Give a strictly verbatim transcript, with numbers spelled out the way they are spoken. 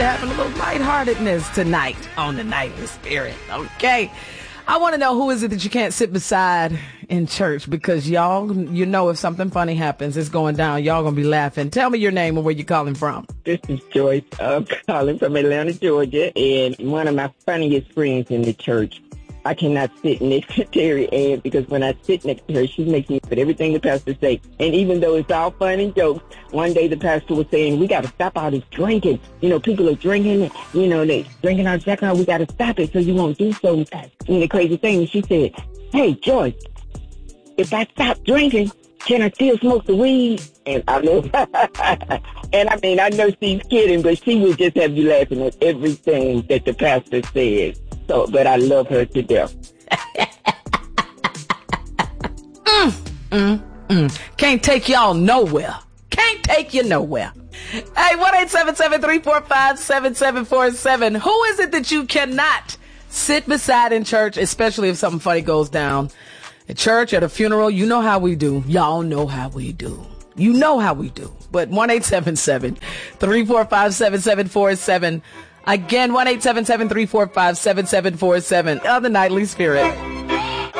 to having a little lightheartedness tonight on the Nightly Spirit. Okay. I want to know, who is it that you can't sit beside in church? Because y'all, you know, if something funny happens, it's going down. Y'all going to be laughing. Tell me your name and where you're calling from. This is Joyce. I'm calling from Atlanta, Georgia. And one of my funniest friends in the church, I cannot sit next to Terry Ann, because when I sit next to her, she makes me put everything the pastor say. And even though it's all fun and jokes, one day the pastor was saying, we got to stop all this drinking. You know, people are drinking, you know, they drinking our jacket. We got to stop it so you won't do so. And the crazy thing is, she said, hey, Joyce, if I stop drinking, can I still smoke the weed? And I know, and I mean, I know she's kidding, but she would just have you laughing at everything that the pastor says. So, but I love her to death. mm, mm, mm. Can't take y'all nowhere. Can't take you nowhere. Hey, one eight seven seven, three four five, seven seven four seven. Who is it that you cannot sit beside in church, especially if something funny goes down? At church, at a funeral, you know how we do. Y'all know how we do. You know how we do. But one eight seven seven, three four five, seven seven four seven. Again, one eight seven seven, three four five, seven seven four seven. On the Nightly Spirit.